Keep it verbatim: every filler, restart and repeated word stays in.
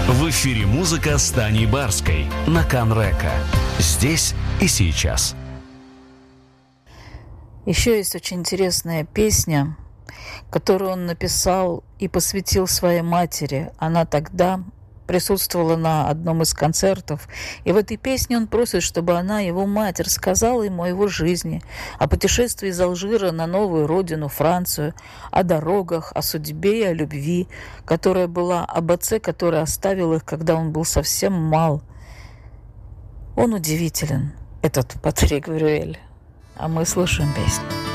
В эфире музыка с Таней Барской на Канрека. Здесь и сейчас. Еще есть очень интересная песня, которую он написал и посвятил своей матери. Она тогда присутствовала на одном из концертов. И в этой песне он просит, чтобы она, его мать, рассказала ему о его жизни, о путешествии из Алжира на новую родину, Францию, о дорогах, о судьбе и о любви, которая была, об отце, который оставил их, когда он был совсем мал. Он удивителен, этот Патрик Брюэль. А мы слушаем песню.